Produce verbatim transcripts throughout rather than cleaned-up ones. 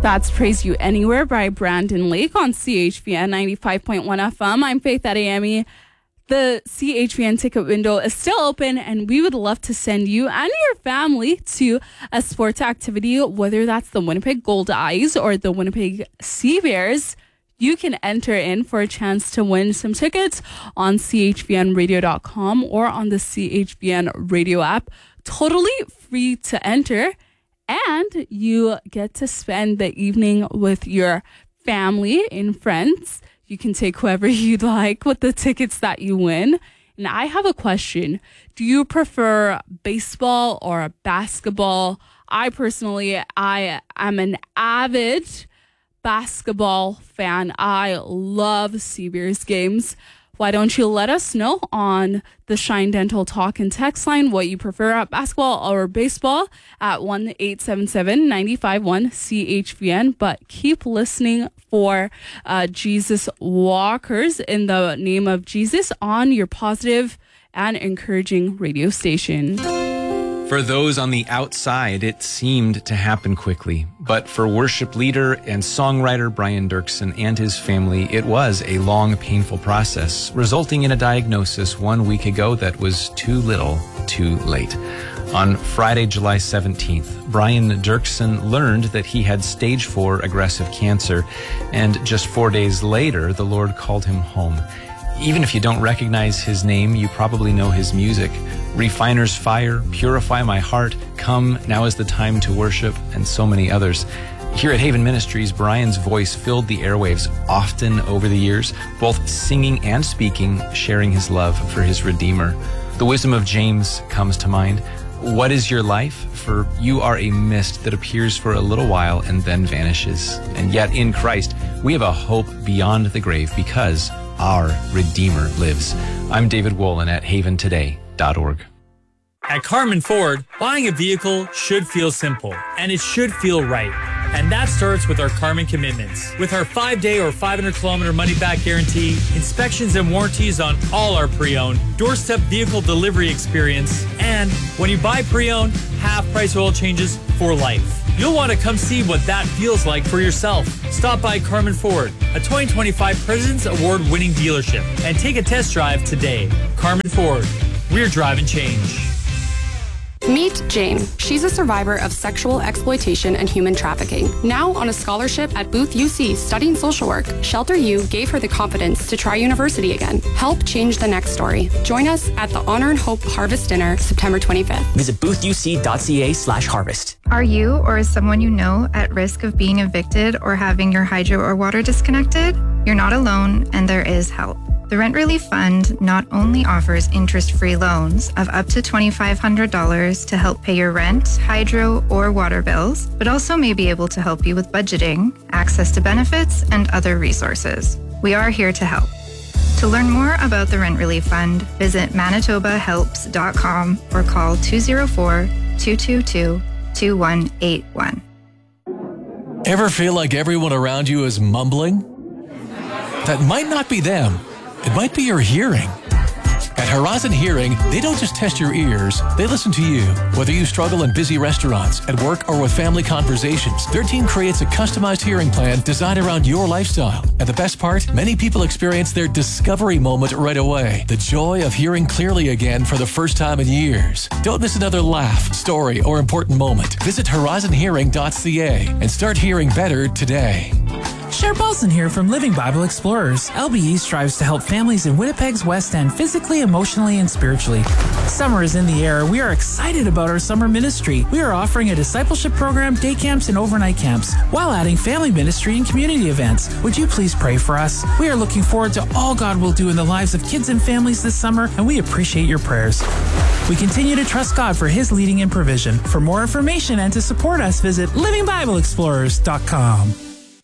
That's Praise You Anywhere by Brandon Lake on C H V N ninety-five point one F M. I'm Faith Adeyemi. The C H V N ticket window is still open, and we would love to send you and your family to a sports activity, whether that's the Winnipeg Gold Eyes or the Winnipeg Sea Bears. You can enter in for a chance to win some tickets on C H V N radio dot com or on the C H V N radio app. Totally free to enter. And you get to spend the evening with your family and friends. You can take whoever you'd like with the tickets that you win. And I have a question. Do you prefer baseball or basketball? I personally, I am an avid basketball fan. I love Sea Bears games. Why don't you let us know on the Shine Dental Talk and Text line what you prefer at basketball or baseball at one eight seven seven, nine five one, C H V N. But keep listening for uh, Jesus Walkers in the name of Jesus on your positive and encouraging radio station. For those on the outside, it seemed to happen quickly. But for worship leader and songwriter Brian Dirksen and his family, it was a long, painful process, resulting in a diagnosis one week ago that was too little, too late. On Friday, July seventeenth, Brian Dirksen learned that he had stage four aggressive cancer, and just four days later, the Lord called him home. Even if you don't recognize his name, you probably know his music. Refiner's Fire, Purify My Heart, Come, Now is the Time to Worship, and so many others. Here at Haven Ministries, Brian's voice filled the airwaves often over the years, both singing and speaking, sharing his love for his Redeemer. The wisdom of James comes to mind. What is your life? For you are a mist that appears for a little while and then vanishes. And yet in Christ, we have a hope beyond the grave because our Redeemer lives. I'm David Wolin at haven today dot org. At Carmen Ford, buying a vehicle should feel simple, and it should feel right. And that starts with our Carmen Commitments. With our five-day or five hundred kilometer money-back guarantee, inspections and warranties on all our pre-owned, doorstep vehicle delivery experience, and when you buy pre-owned, half-price oil changes for life. You'll want to come see what that feels like for yourself. Stop by Carmen Ford, a twenty twenty-five President's Award-winning dealership, and take a test drive today. Carmen Ford, we're driving change. Meet Jane. She's a survivor of sexual exploitation and human trafficking. Now on a scholarship at Booth U C studying social work, Shelter U gave her the confidence to try university again. Help change the next story. Join us at the Honor and Hope Harvest Dinner, September twenty-fifth. Visit booth u c dot c a slash harvest. Are you or is someone you know at risk of being evicted or having your hydro or water disconnected? You're not alone, and there is help. The Rent Relief Fund not only offers interest-free loans of up to two thousand five hundred dollars to help pay your rent, hydro, or water bills, but also may be able to help you with budgeting, access to benefits, and other resources. We are here to help. To learn more about the Rent Relief Fund, visit manitoba helps dot com or call two oh four, two two two, two one eight one. Ever feel like everyone around you is mumbling? That might not be them. It might be your hearing. At Horizon Hearing, they don't just test your ears, they listen to you. Whether you struggle in busy restaurants, at work, or with family conversations, their team creates a customized hearing plan designed around your lifestyle. And the best part, many people experience their discovery moment right away. The joy of hearing clearly again for the first time in years. Don't miss another laugh, story, or important moment. Visit horizon hearing dot c a and start hearing better today. Cher Paulson here from Living Bible Explorers. L B E strives to help families in Winnipeg's West End physically, emotionally, and spiritually. Summer is in the air. We are excited about our summer ministry. We are offering a discipleship program, day camps, and overnight camps, while adding family ministry and community events. Would you please pray for us? We are looking forward to all God will do in the lives of kids and families this summer, and we appreciate your prayers. We continue to trust God for His leading and provision. For more information and to support us, visit living bible explorers dot com.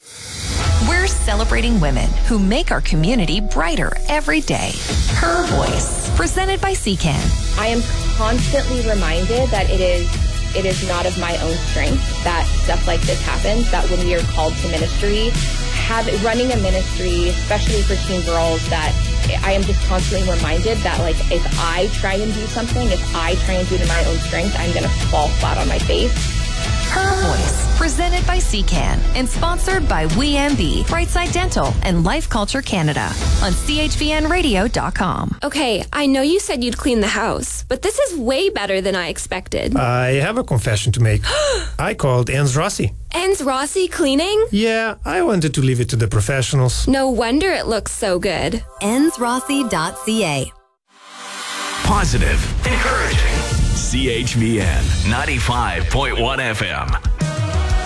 We're celebrating women who make our community brighter every day. Her Voice, presented by C C A N. I am constantly reminded that it is it is not of my own strength that stuff like this happens, that when we are called to ministry, have, running a ministry, especially for teen girls, that I am just constantly reminded that, like, if I try and do something, if I try and do it in my own strength, I'm going to fall flat on my face. Her Voice, presented by C CAN and sponsored by W E M B, Brightside Dental, and Life Culture Canada on C H V N radio dot com. Okay, I know you said you'd clean the house, but this is way better than I expected. I have a confession to make. I called Enz Rossi. Enz Rossi Cleaning? Yeah, I wanted to leave it to the professionals. No wonder it looks so good. enz rossi dot c a. Positive, encouraging. C H V N ninety-five point one F M.